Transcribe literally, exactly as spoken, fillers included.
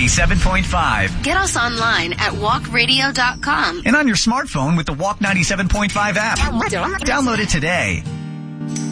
ninety-seven point five. Get us online at walk radio dot com. And on your smartphone with the Walk ninety-seven point five app. Download it today.